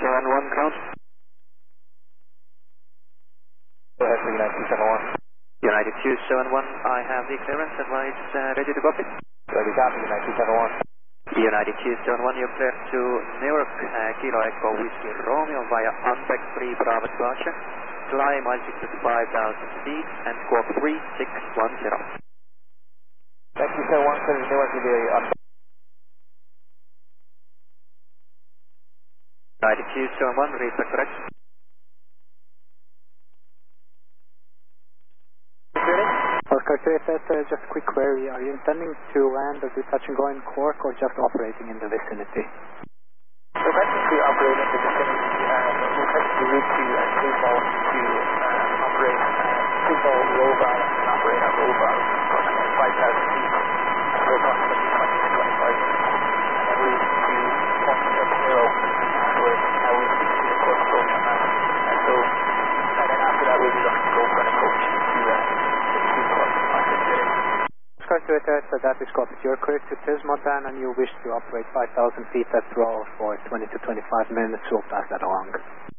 9271 ground. Go ahead for United 271. United 271, I have the clearance, advise ready to copy. Ready, copy, United 271. United 271, you're clear to New York, Kilo Echo Whiskey Romeo via unpack 3 Bravo departure. Climb altitude 5,000 feet and squawk 3610. United 271, clear to New York, give you a United 271, read the correct. Oscar 2SS, just a quick query. Are you intending to land as you touch and go in Cork or just operating in the vicinity? We're technically operating in the vicinity. We're technically route to Cleveland to operate Cleveland low valve and operate at low valve, approximately 5,000 feet, for approximately 20 to 25 minutes. And then route to Point 0 afterwards. Now we'll see the Cork approach on that. And so, and then after that we'll be looking to go for an approach to Cork on the day. Oscar 2SS, that is copied. You're clear to Tismodan and you wish to operate 5,000 feet at draw for 20 to 25 minutes. We'll pass that along.